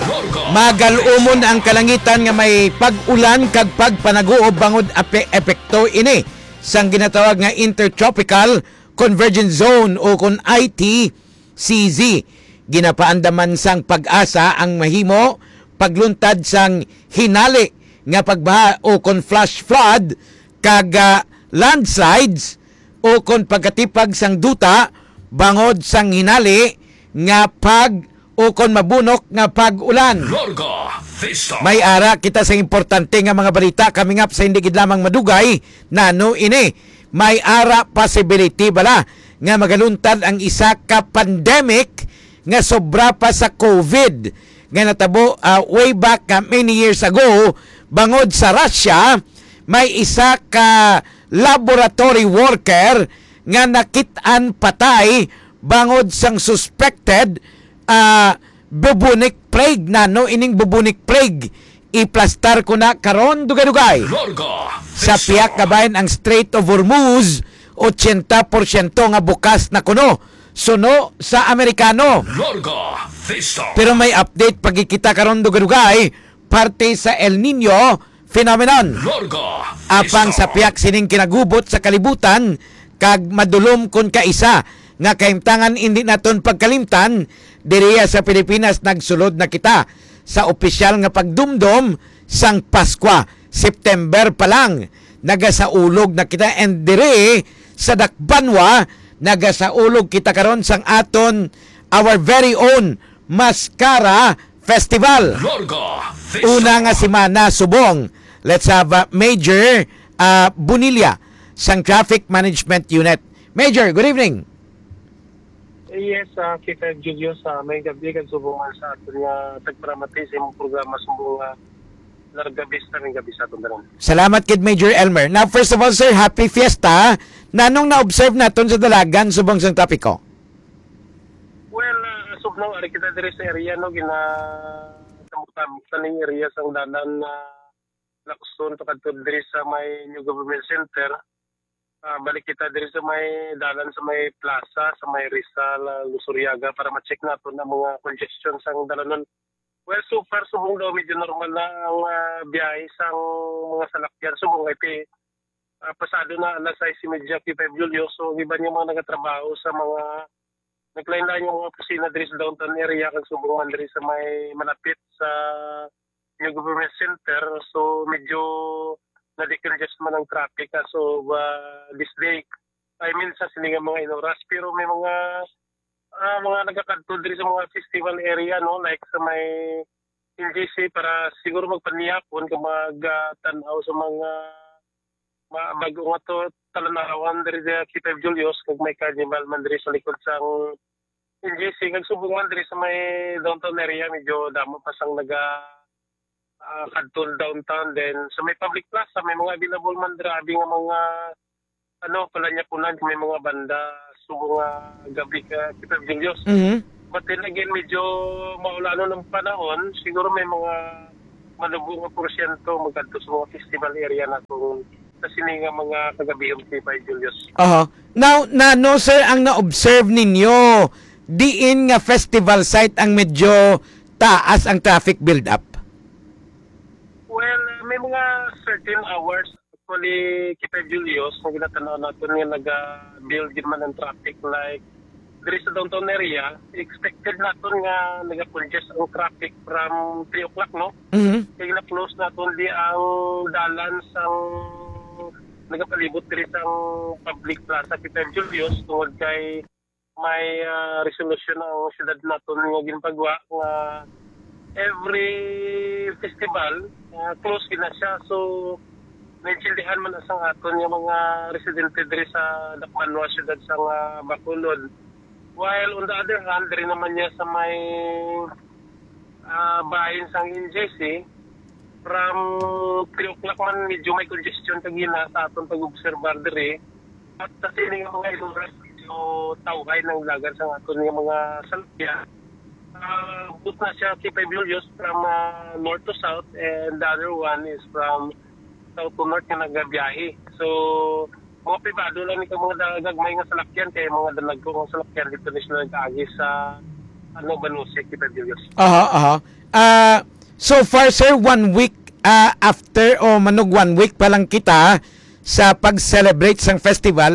Magalumon ang kalangitan nga may pag-ulan kag pagpanaguob bangod epekto ini sang ginatawag nga Intertropical Convergence Zone o kun ITCZ. Ginapaandaman sang pag-asa ang mahimo pagluntad sang hinali nga pagbaha o kun flash flood kag landslides o kun pagkatipag sang duta bangod sang hinali nga o kon mabunok nga pag-ulan. May ara kita sa importante nga mga balita coming up sa hindi gid lamang madugay nano ini. May ara possibility bala nga magaluntad ang isa ka pandemic nga sobra pa sa COVID nga natabo way back many years ago bangod sa Russia. May isa ka laboratory worker nga nakit-an patay bangod sang suspected bubonic plague nano ining bubonic plague iplastar ko na karon dugay-dugay sa piyak kabayan ang Strait of Hormuz 80% nga bukas na kuno suno sa Amerikano. Pero may update pagkikita karon dugay-dugay parte sa El Nino phenomenon apang sa piyak sining kinagubot sa kalibutan kag madulom kun kaisa nga kahimtangan hindi naton pagkalimtan diriya sa Pilipinas nagsulod na kita sa opisyal nga pagdumdom sang Paskwa. September pa lang nagasaulog na kita and diri sa Dakbanwa nagasaulog kita karon sang aton our very own Mascara Festival. Una nga semana subong. Let's have Major Bunilla sang Traffic Management Unit. Major, good evening. Yes, kita Julius, may gabi kan subungan sa aton nga tagparamati sa imong programa subong largabi sa gabi sa aton daron. Salamat kid Major Elmer. Now first of all sir, happy fiesta. Nanong na-observe naton sa dalagan subong sang topiko? Well, subnaw ari kita diri sa area no gina tamutan ning area sang dalan Lacson to kadto diri sa may New Government Center. Balik kita diri sa may dalan sa may plaza, sa may Rizal, Lusuriaga para ma-check natin ang mga congestion sang dalanon. Well, so far, subong daw medyo normal na ang biyahe sang mga salakyan. Subong iti, pasado na alas 6:30 kay Julio. So, iba niyo mga nagatrabaho sa mga naglain-lain yung mga opisina diri sa downtown area kag subong diri sa may malapit sa New Government Center. So, medyo na-decongest man ang traffic so this day I mean sa sininga mga inoras pero may mga nagakadto diri sa mga festival area no like sa may NGC para siguro magpaniyapon kung magtanaw sa mga bago nga to talanawan diri sa Kitay Julius kag may carnival man diri sa likod sang NGC kag subong man diri sa may downtown area medyo damo pa sang kadtol downtown then sa may public plaza may mga available man grabe nga mga palanya-punan may mga banda subong gabi ka kita Julius. But then again medyo maulano ng panahon siguro may mga malubong nga porsyento magkadto sa mga festival area na kung kasi nga mga kagabihong pa Julius. Now no sir ang na-observe ninyo diin nga festival site ang medyo taas ang traffic build up. Well, may mga certain hours actually kita Julius kung ginatanaw natin nga nag-build din man ang traffic like diri sa downtown area expected natin nga nag-congest ang traffic from 3 o'clock no? Kaya na-close natin di ang dalan sang nagapalibot diri sang public plaza kita Julius tungod kay may resolution ang syudad natin nga ginpagawa nga every festival close na siya so naintindihan man asang aton yung mga residente diri sa Dakbanwa syudad sa Bacolod while on the other hand diri naman niya sa may bahin sang NJC from 3 o'clock man medyo may congestion kagina sa aton pag-observar diri at kasi nga mga iluras medyo tawhay ng lagan sa aton yung mga salakyan. But na siya Kipay Julius from north to south and the other one is from south to north nga nagabiyahe. So, mga pribado lang ito mga gagmay nga salakyan kaya mga dalag ko nga salakyan dito na sila nag-agi sa Banusik, Kipay Julius. So far, sir, 1 week after o manog 1 week pa lang kita sa pag-celebrate sang festival.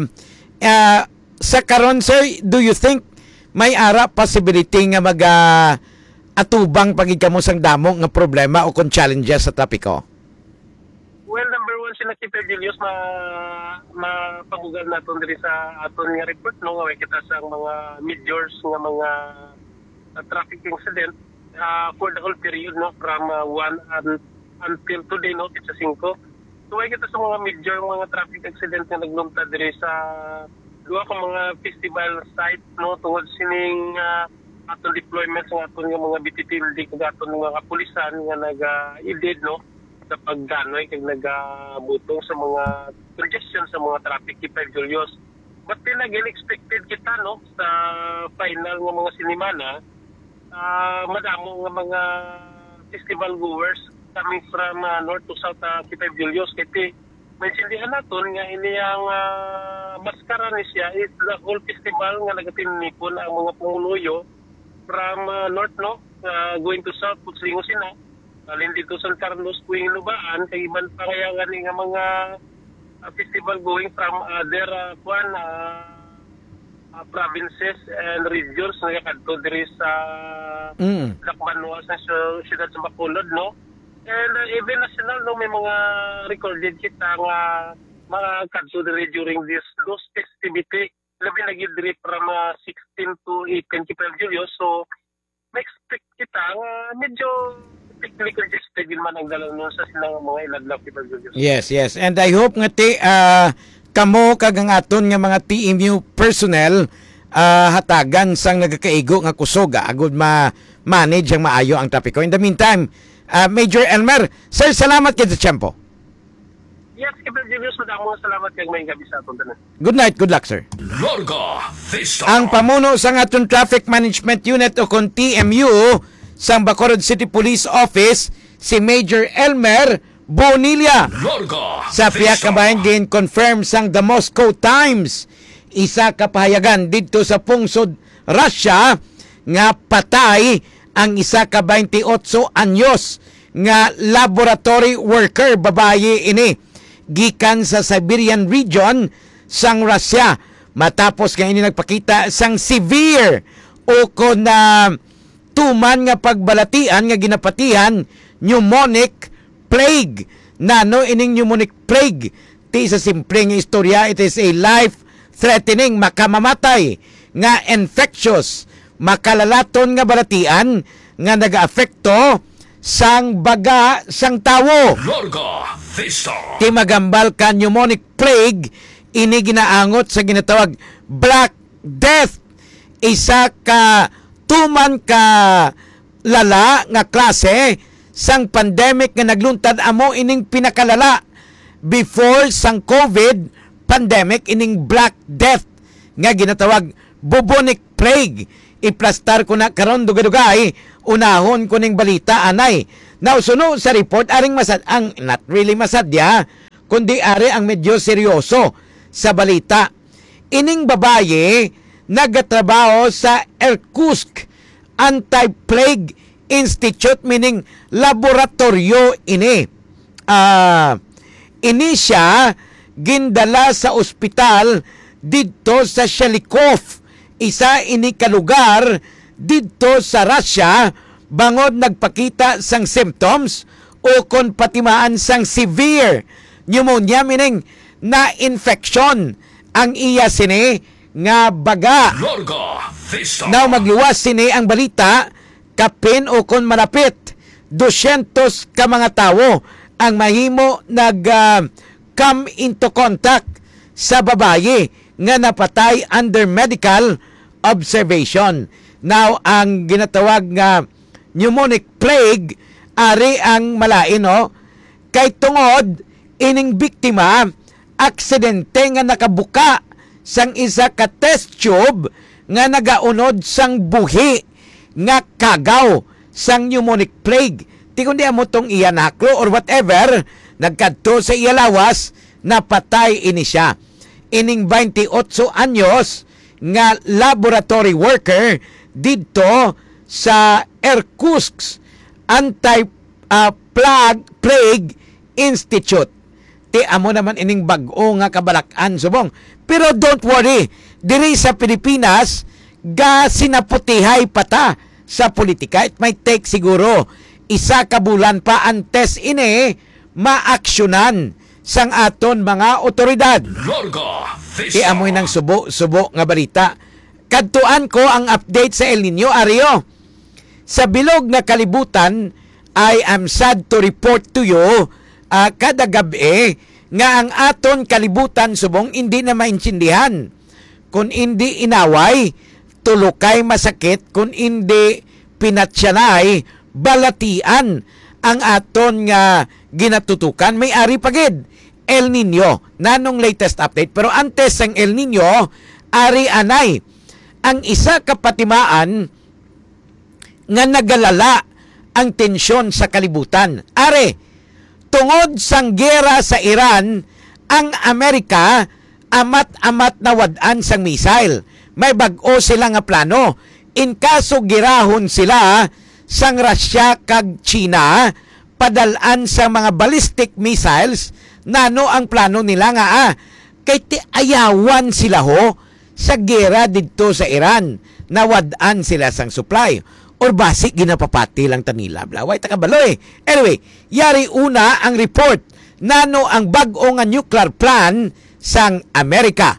Sa karon, sir, do you think may ara possibility nga atubang pagid kamo sang damo nga problema o kung challenges sa topiko? Well, number one sila Peter Julius mapagugan naton diri sa aton nga report no nga kita sa mga majors nga mga traffic incident for the whole period no from 1 until today no sa 5. So ay kita sa mga major mga traffic accident nga naglumta diri sa duha ka mga festival site no tungod sining aton deployment sa aton nga mga BTTLD kag aton mga kapulisan nga naga-edit no sa pagdanoy kag nagabutong sa mga congestion sa mga traffic kay Julius. But then again, expected kita no sa final nga mga sinimana madamo nga mga festival goers coming from north to south kay Julius kay maintindihan naton nga ini ang maskara ni siya is the whole festival nga nagatinipon ang mga pumuluyo from north no going to south putlingo sina alin dito San Carlos kuing lubaan kay iban pa kaya nga mga festival going from other provinces and regions nga kadto diri sa Lakbanwa sa siyudad sa Bacolod no. And even national no may mga recorded kita nga mga kadto diri during those festivity labi na gid diri from 16 to 18 Julius. So may expect kita nga medyo technically congested yun man ang dalang nun sa silang mga iladlaw people Julius. Yes. And I hope nga kamo kag ang aton nga mga TMU personnel hatagan sang nagakaigo nga kusoga agud ma-manage ang maayo ang trapiko. In the meantime, Major Elmer, sir, salamat kay sa tiyempo. Yes, Captain Julius, madamong salamat kay may gabi sa aton tanan. Good night, good luck, sir. Larga Vista. Ang pamuno sang aton Traffic Management Unit o kung TMU sang Bacolod City Police Office, si Major Elmer Bonilla. Larga Sa piyak Vista. kabayan din confirm sang The Moscow Times, isa ka pahayagan dito sa pungsod Russia nga patay ang isa ka 28 anyos nga laboratory worker babaye ini gikan sa Siberian region sang Russia matapos nga ini nagpakita sang severe o kon tuman nga pagbalatian nga ginapatihan pneumonic plague. Nano ining pneumonic plague ti sa simpleng istorya, it is a life-threatening makamamatay nga infectious makalalaton nga balatian nga nagaapekto sang baga sang tawo. Larga Vista. Ti magambal ka pneumonic plague ini ginaangot sa ginatawag Black Death, isa ka tuman ka lala nga klase sang pandemic nga nagluntad amo ining pinakalala before sang COVID pandemic ining Black Death nga ginatawag bubonic plague. Iplastar ko na karon dugay-dugay unahon ko ning balita anay. Now suno sa report aring ang not really masadya kundi ari ang medyo seryoso sa balita. Ining babaye nagatrabaho sa Irkutsk Anti-Plague Institute, meaning laboratorio ini. Ini siya gindala sa ospital dito sa Shelikov, isa ini ka lugar dito sa Russia bangod nagpakita sang symptoms o kon patimaan sang severe pneumonia, meaning na infection ang iya sini nga baga. Larga Vista. Now magluwas sini ang balita kapin o kon malapit 200 ka mga tawo ang mahimo come into contact sa babaye nga napatay under medical observation. Now ang ginatawag nga pneumonic plague ari ang malain no kay tungod ining biktima aksidente nga nakabuka sang isa ka test tube nga nagaunod sang buhi nga kagaw sang pneumonic plague. Ti kundi amo tong iya naklo or whatever nagkadto sa iya lawas napatay ini siya. Ining 28 anyos nga laboratory worker dito sa Irkutsk Plague Institute. Ti amo naman ining bag-o nga kabalakan subong. Pero don't worry, diri sa Pilipinas ga sinaputihay pata sa politika. It might take siguro isa ka bulan pa antes ini maaksyonan sang aton mga otoridad. Larga Ti Vista. amoy ng subo nga balita. Kadtuan ko ang update sa El Nino, Ario. Sa bilog na kalibutan, I am sad to report to you kada gabi nga ang aton kalibutan subong hindi na maintindihan. Kung hindi inaway, tulokay masakit. Kung hindi pinatsyanay, balatian ang aton nga ginatutukan. May ari pagid El Nino, nanong latest update. Pero antes ng El Nino, ari anay ang isa kapatimaan nga nagalala ang tensyon sa kalibutan. Are, tungod sang gera sa Iran, ang Amerika amat-amat na wadan sang missile. May bag-o sila nga plano. In kaso girahon sila sang Russia kag China, padalan sa mga ballistic missiles, nano ang plano nila nga kay ti ayawan sila ho sa gera didto sa Iran. Nawadan sila sang supply. Or basic ginapapati lang tanila. Blaway takabaloy. Anyway, yari una ang report nano ang bag-o nga nuclear plan sang Amerika.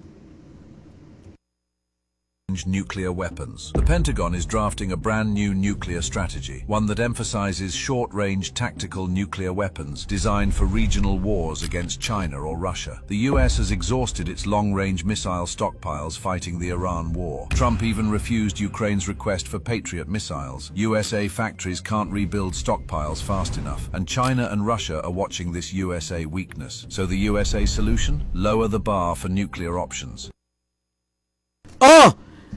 Nuclear weapons. The Pentagon is drafting a brand new nuclear strategy, one that emphasizes short-range tactical nuclear weapons designed for regional wars against China or Russia. The US has exhausted its long-range missile stockpiles fighting the Iran war. Trump even refused Ukraine's request for Patriot missiles. USA factories can't rebuild stockpiles fast enough, and China and Russia are watching this USA weakness. So the USA solution? Lower the bar for nuclear options. Oh!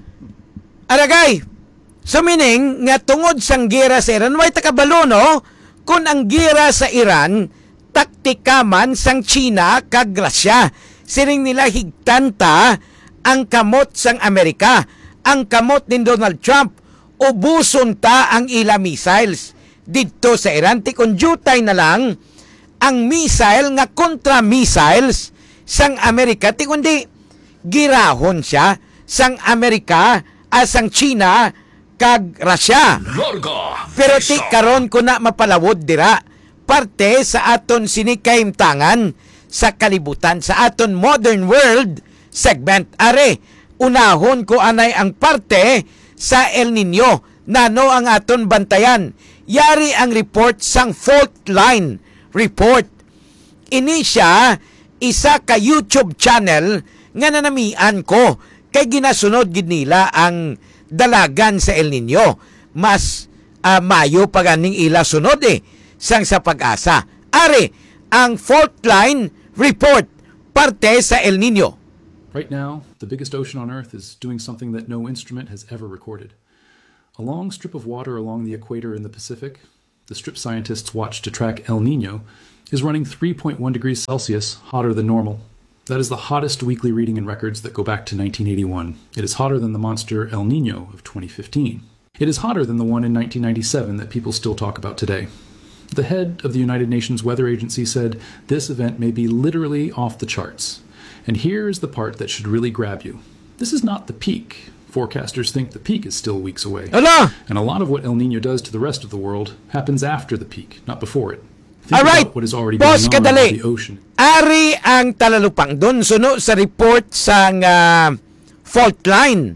Aragay, so meaning nga tungod sang gera sa Iran, way takabalo no? Kung ang gera sa Iran, taktika man sang China kag Russia. Siring nila higtanta ang kamot sang Amerika, ang kamot ni Donald Trump, ubuson ta ang ila missiles dito sa Iran. Ti konjutay na lang ang missile nga kontra missiles sang Amerika. Ti kundi girahon siya sang Amerika asang China kag Russia. Larga Pero ti Vista. karon ko na mapalawod dira parte sa aton sinikaimtangan sa kalibutan sa aton modern world segment. Are, unahon ko anay ang parte sa El Nino. Nano ang aton bantayan. Yari ang report sang fault line report. Ini siya isa ka YouTube channel nga nanamian ko. Kay ginasunod gid nila ang dalagan sa El Nino. Mas mayo pa ganing ila sunod sang sa pag-asa. Are, ang fault line report parte sa El Nino. Right now, the biggest ocean on Earth is doing something that no instrument has ever recorded. A long strip of water along the equator in the Pacific, the strip scientists watch to track El Nino, is running 3.1 degrees Celsius hotter than normal. That is the hottest weekly reading in records that go back to 1981. It is hotter than the monster El Nino of 2015. It is hotter than the one in 1997 that people still talk about today. The head of the United Nations Weather Agency said this event may be literally off the charts. And here is the part that should really grab you. This is not the peak. Forecasters think the peak is still weeks away. Ala! And a lot of what El Nino does to the rest of the world happens after the peak, not before it. Think Alright, about what is already boss, going on kadali. in the ocean. Ari ang talalupang dun suno sa report sang fault line.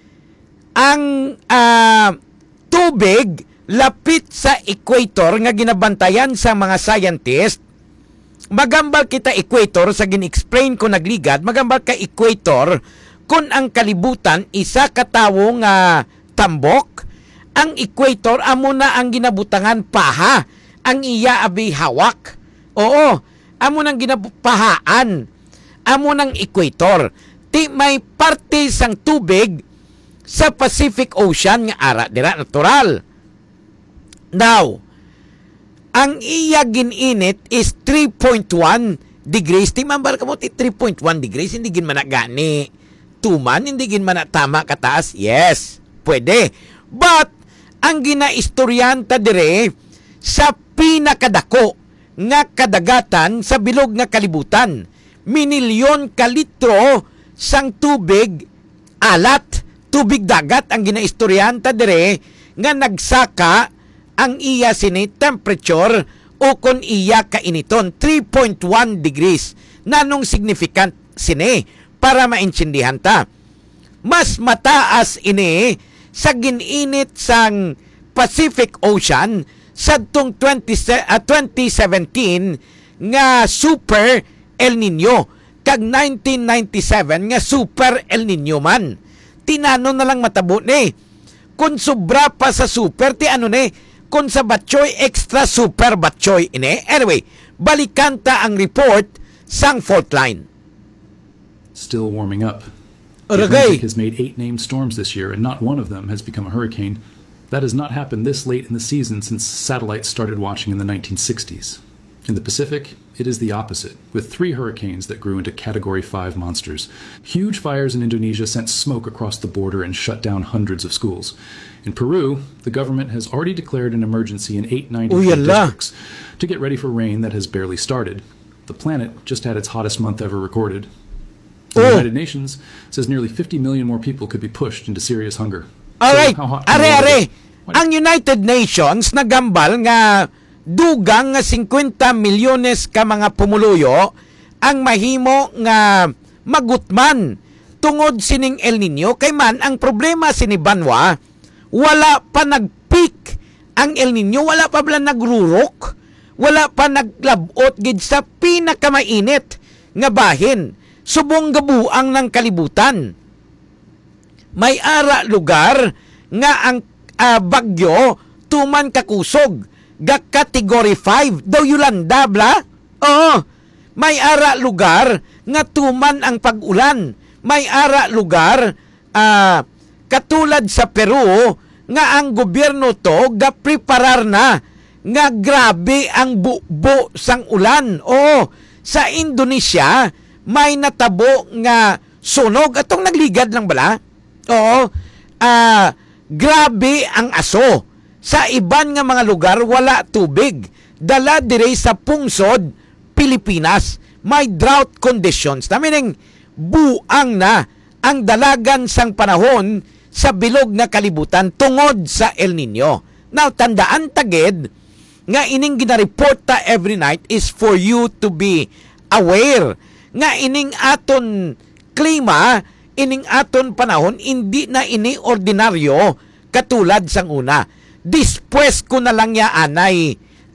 Ang tubig lapit sa equator nga ginabantayan sa mga scientist. Magambal kita equator sa gin-explain ko nagligad, magambal ka equator kung ang kalibutan isa ka tawo nga tambok. Ang equator amo na ang ginabutangan paha. Ang iya abi hawak. Oo, amo nang ginapahaan. Amo nang equator. Ti may parte sang tubig sa Pacific Ocean nga ara dira natural. Now, ang iya gininit is 3.1 degrees. Ti mambar ka mo ti 3.1 degrees hindi gin man gani tuman, hindi gin man tama kataas. Yes, pwede. But ang ginaistoryanta dire sa pinakadako nga kadagatan sa bilog nga kalibutan. Minilyon ka litro sang tubig alat, tubig dagat ang ginaistoryanta dire nga nagsaka ang iya sini temperature o kon iya kainiton 3.1 degrees. Nanong significant sini para maintindihan ta. Mas mataas ini sa gininit sang Pacific Ocean sa 2017 nga Super El Nino kag 1997 nga Super El Nino man. Tinano na lang matabo ni. Kung sobra pa sa super, ti ano ni? Kung sa batchoy, extra super batchoy ini. Anyway, balikan ta ang report sang fault line. Still warming up. Aragay. The Atlantic has made 8 named storms this year, and not one of them has become a hurricane. That has not happened this late in the season since satellites started watching in the 1960s. In the Pacific, it is the opposite, with 3 hurricanes that grew into Category 5 monsters. Huge fires in Indonesia sent smoke across the border and shut down hundreds of schools. In Peru, the government has already declared an emergency in 893 districts to get ready for rain that has barely started. The planet just had its hottest month ever recorded. The United Nations says nearly 50 million more people could be pushed into serious hunger. Alright, So how hot can the water are. get? Ang United Nations nagambal nga dugang nga 50 milyones ka mga pumuluyo ang mahimo nga magutman tungod sining El Nino. Kay man, ang problema sini Banwa, wala pa nag-peak ang El Nino, wala pa bala nagrurok, wala pa naglabot gid sa pinakamainit nga bahin. Subong gabuang ng kalibutan. May ara lugar nga ang bagyo tuman kakusog ga category 5 daw Yolanda bla. Oo. May ara lugar nga tuman ang pag-ulan. May ara lugar katulad sa Peru nga ang gobyerno to ga preparar na nga grabe ang bubo sang ulan. Oo. Sa Indonesia may natabo nga sunog atong nagligad lang bala. Oo. Grabe ang aso. Sa iban nga mga lugar wala tubig. Dala dire sa pungsod Pilipinas may drought conditions. Na meaning buang na ang dalagan sang panahon sa bilog na kalibutan tungod sa El Nino. Now tandaan tagid nga ining gina-reporta every night is for you to be aware nga ining aton klima, ining aton panahon hindi na ini ordinaryo katulad sang una. Dispwes ko na lang ya anay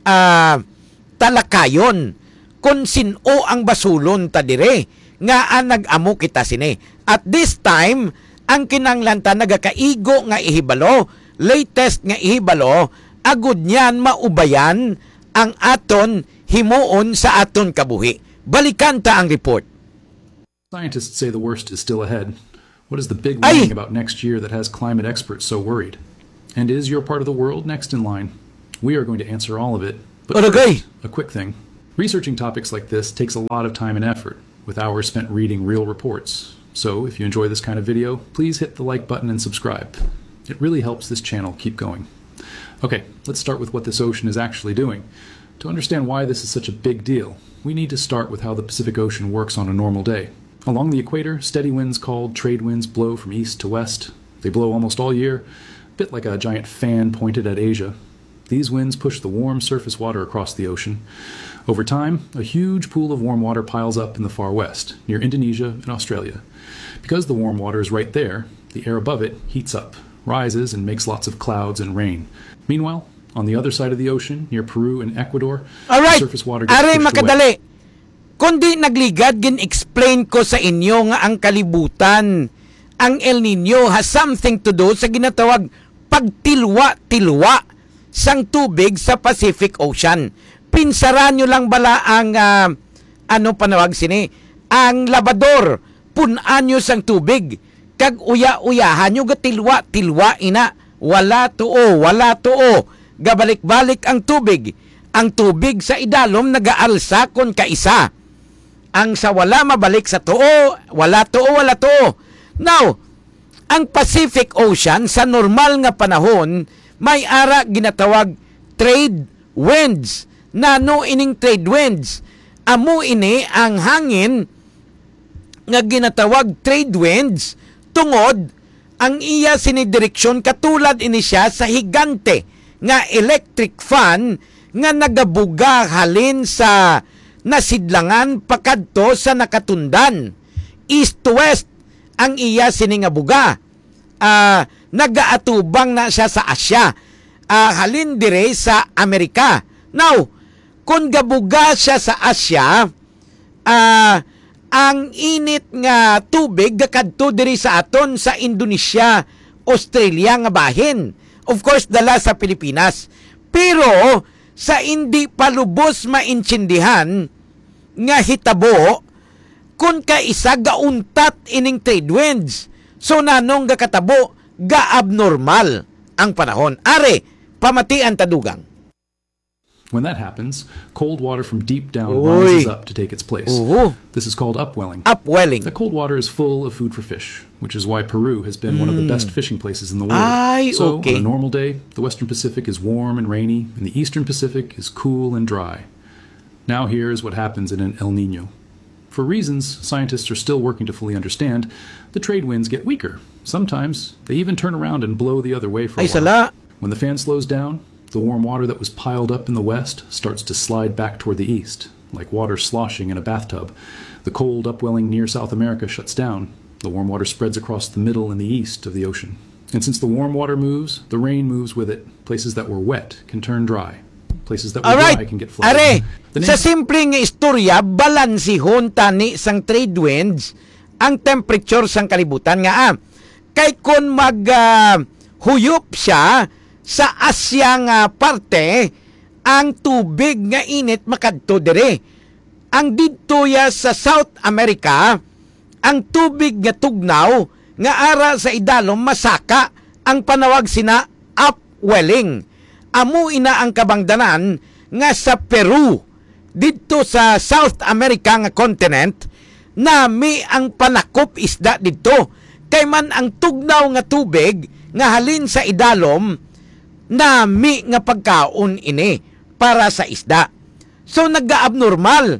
talakayon kung sino ang basulon ta dire nga nag-amo kita sini. At this time, ang kinanglanta nagakaigo nga ihibalo, latest nga ihibalo, agud niyan maubayan ang aton himuon sa aton kabuhi. Balikan ta ang report. Scientists say the worst is still ahead. What is the big warning about next year that has climate experts so worried? And is your part of the world next in line? We are going to answer all of it. But first, a quick thing. Researching topics like this takes a lot of time and effort, with hours spent reading real reports. So if you enjoy this kind of video, please hit the like button and subscribe. It really helps this channel keep going. Okay, let's start with what this ocean is actually doing. To understand why this is such a big deal, we need to start with how the Pacific Ocean works on a normal day. Along the equator, steady winds called trade winds blow from east to west. They blow almost all year, a bit like a giant fan pointed at Asia. These winds push the warm surface water across the ocean. Over time, a huge pool of warm water piles up in the far west, near Indonesia and Australia. Because the warm water is right there, the air above it heats up, rises, and makes lots of clouds and rain. Meanwhile, on the other side of the ocean, near Peru and Ecuador, the surface water gets pushed makadali. away. Kundi nagligad, gin-explain ko sa inyo nga ang kalibutan, ang El Nino has something to do sa ginatawag pagtilwa-tilwa sang tubig sa Pacific Ocean. Pinsaran nyo lang bala ang panawag sini, ang labador, punan nyo sang tubig, kag uya-uyahan nyo gatilwa-tilwa ina, wala tuo, gabalik-balik ang tubig. Ang tubig sa idalom nagaalsa kon kaisa. Ang sa wala mabalik sa tuo, wala tuo. Now, ang Pacific Ocean sa normal nga panahon may ara ginatawag trade winds. Nano ining trade winds? Amo ini ang hangin nga ginatawag trade winds tungod ang iya sinidireksyon katulad ini siya sa higante nga electric fan nga nagabuga halin sa nasidlangan pakadto sa nakatundan. East to west ang iya siningabuga. Nagaatubang na siya sa Asya. Halin dire sa Amerika. Now, kung gabuga siya sa Asya, ang init nga tubig gakadto diri sa aton sa Indonesia, Australia nga bahin. Of course, dala sa Pilipinas. Pero sa hindi palubos maintindihan nga hitabo kung kaisa gauntat ining trade winds. So nanong gakatabo ga-abnormal ang panahon. Are, pamatian tadugang. When that happens, cold water from deep down Oy. rises up to take its place. Oo. This is called upwelling. Upwelling. The cold water is full of food for fish, which is why Peru has been one of the best fishing places in the world. Ay, So, okay. on a normal day, the Western Pacific is warm and rainy, and the Eastern Pacific is cool and dry. Now here is what happens in an El Nino. For reasons scientists are still working to fully understand, the trade winds get weaker. Sometimes they even turn around and blow the other way for a Ay while. sala. When the fan slows down, the warm water that was piled up in the west starts to slide back toward the east, like water sloshing in a bathtub. The cold upwelling near South America shuts down. The warm water spreads across the middle and the east of the ocean. And since the warm water moves, the rain moves with it. Places that were wet can turn dry. Places that were dry Alright. can get flooded. Are, The sa name- simpleng istorya, balansihon tani sang trade winds ang temperature sang kalibutan nga. Kay kung huyop siya sa Asyang parte, ang tubig nga init makadto dire. Ang didto ya sa South America, ang tubig nga tugnaw nga ara sa idalom masaka ang panawag sina upwelling. Amo ina ang kabangdanan nga sa Peru didto sa South America nga continent nami ang panakop isda didto. Kay man ang tugnaw nga tubig nga halin sa idalom nami nga pagkaon ini para sa isda. So nagga-abnormal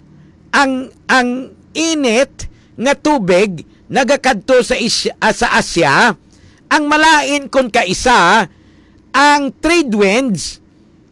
ang init nga tubig nagakadto sa Asya. Ang malain kon kaisa ang trade winds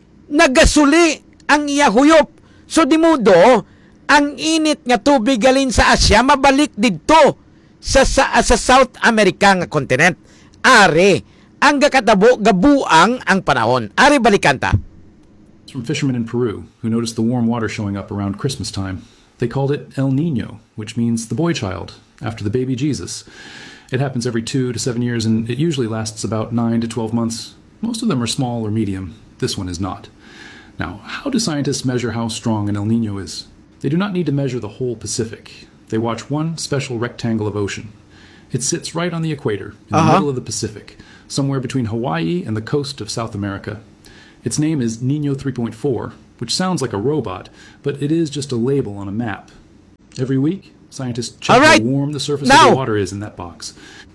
nagasuli ang iya huyop. So di modo ang init nga tubig galin sa Asya mabalik didto sa South America nga continent. Are ang gakatabo gabuang ang panahon. Are balikanta. From fishermen in Peru who noticed the warm water showing up around Christmas time. They called it El Nino, which means the boy child, after the baby Jesus. It happens every 2 to 7 years, and it usually lasts about 9 to 12 months. Most of them are small or medium. This one is not. Now, how do scientists measure how strong an El Nino is? They do not need to measure the whole Pacific. They watch one special rectangle of ocean. It sits right on the equator, in the middle of the Pacific, somewhere between Hawaii and the coast of South America. Its name is Nino 3.4, which sounds like a robot, but it is just a label on a map. Every week, scientists check Alright. how warm the surface Now, of the water is in that box.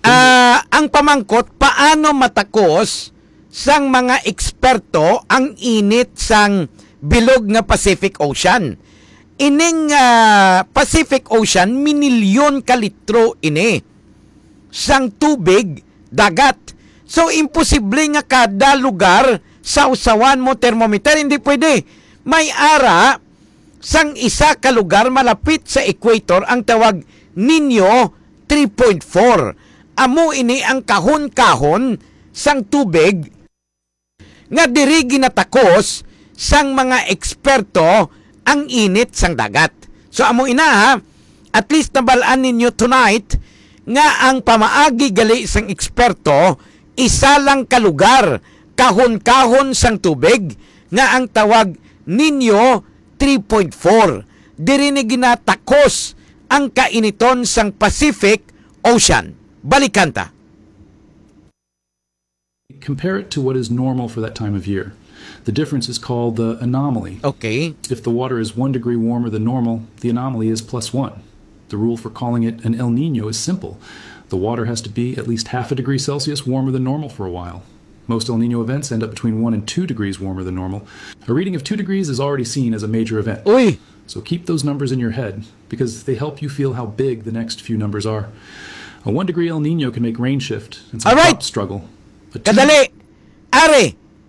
Ang pamangkot, paano matakos sang mga eksperto ang init sang bilog nga Pacific Ocean? Ining Pacific Ocean, minilyon ka litro ini sang tubig, dagat. So, imposible nga kada lugar sa usawan mo thermometer, hindi pwede. May ara sang isa ka lugar malapit sa equator ang tawag Nino 3.4. Amo ini ang kahon-kahon sang tubig nga diri ginatakos sang mga eksperto ang init sang dagat. So amo ina ha, at least nabalaan ninyo tonight nga ang pamaagi gali sang eksperto isa lang ka lugar, kahon-kahon sang tubig nga ang tawag Nino 3.4. Diri ni ginatakos ang kainiton sang Pacific Ocean. Balikanta. Compare it to what is normal for that time of year. The difference is called the anomaly. Okay. If the water is 1 degree warmer than normal, the anomaly is +1. The rule for calling it an El Nino is simple. The water has to be at least half a degree Celsius warmer than normal for a while. Most El Nino events end up between 1 and 2 degrees warmer than normal. A reading of 2 degrees is already seen as a major event. Uy, So keep those numbers in your head because they help you feel how big the next few numbers are. A 1 degree El Nino can make rain shift and some Alright. crops struggle. A 2 kadali. Are,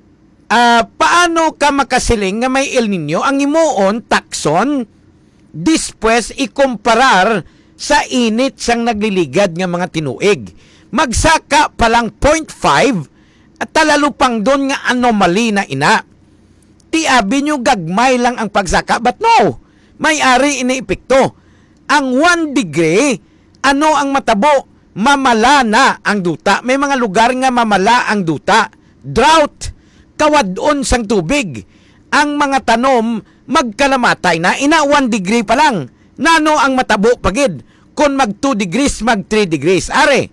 paano ka makasiling nga may El Nino ang imuon takson dispwes ikumparar sa init sang nagliligad nga mga tinuig. Magsaka pa lang 0.5 at talalupang doon nga anomaly na ina. Tiabi nyo gagmay lang ang pagsaka, but no, may-ari iniepekto. Ang 1 degree, ano ang matabo? Mamala na ang duta. May mga lugar nga mamala ang duta. Drought, kawadon sang tubig. Ang mga tanom, magkalamatay na. Ina 1 degree pa lang. Nano ang matabo pagid? Kung mag 2 degrees, mag 3 degrees. Are,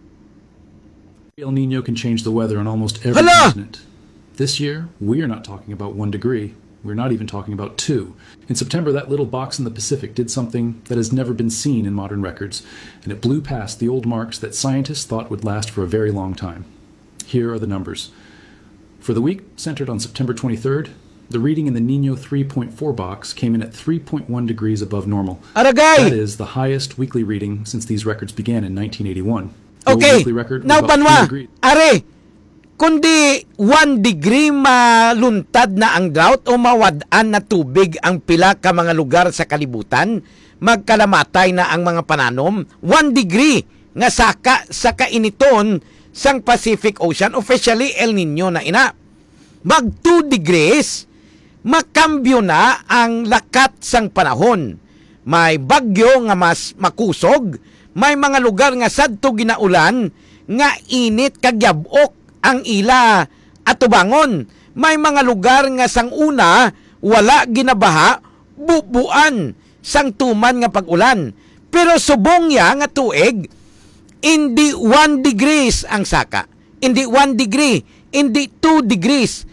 El Nino can change the weather on almost every Hala! continent. This year, we are not talking about 1 degree. We're not even talking about 2. In September, that little box in the Pacific did something that has never been seen in modern records, and it blew past the old marks that scientists thought would last for a very long time. Here are the numbers. For the week centered on September 23rd, the reading in the Nino 3.4 box came in at 3.1 degrees above normal. That aragay! is the highest weekly reading since these records began in 1981. The old Okay, weekly record was now about 3 panwa, degrees. are, kundi 1 degree maluntad na ang drought o mawadaan na tubig ang pila ka mga lugar sa kalibutan, magkalamatay na ang mga pananom, 1 degree nga saka sa kainiton sang Pacific Ocean, officially El Nino na ina. Mag 2 degrees, makambyo na ang lakat sang panahon. May bagyo nga mas makusog, may mga lugar nga sadto ginaulan, nga init kagyabok ang ila atubangon. May mga lugar nga sang una wala ginabaha, bubuan sang tuman nga pag-ulan. Pero subong ya nga tuig, hindi 1 degrees ang saka. Hindi 1 degree, hindi 2 degrees,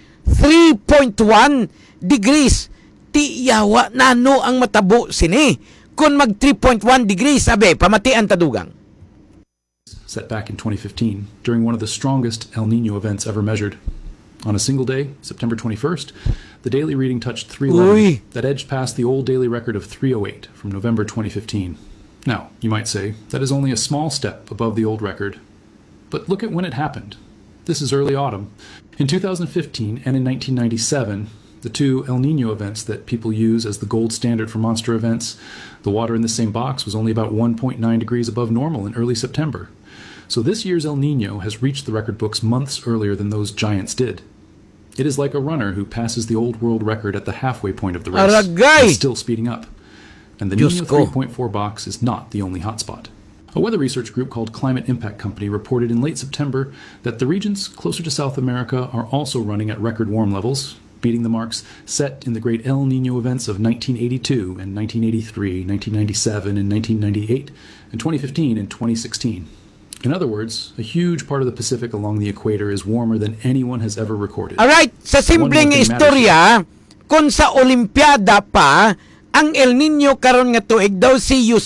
3.1 degrees. Tiyawa nano ang matabo sini. Kung mag 3.1 degrees, sabi, pamatian tadugang. Set back in 2015 during one of the strongest El Nino events ever measured. On a single day, September 21st, the daily reading touched 311. Uy. That edged past the old daily record of 308 from November 2015. Now, you might say, that is only a small step above the old record. But look at when it happened. This is early autumn. In 2015 and in 1997, the two El Nino events that people use as the gold standard for monster events, the water in the same box was only about 1.9 degrees above normal in early September. So this year's El Nino has reached the record books months earlier than those giants did. It is like a runner who passes the old world record at the halfway point of the race Aragay! and still speeding up. And the Diyos Nino ko. 3.4 box is not the only hotspot. A weather research group called Climate Impact Company reported in late September that the regions closer to South America are also running at record warm levels, beating the marks set in the great El Nino events of 1982 and 1983, 1997 and 1998, and 2015 and 2016. In other words, a huge part of the Pacific along the equator is warmer than anyone has ever recorded. Alright, sa simpleng One more thing istorya, kung sa Olimpiada pa, ang El Nino karon nga tuig daw si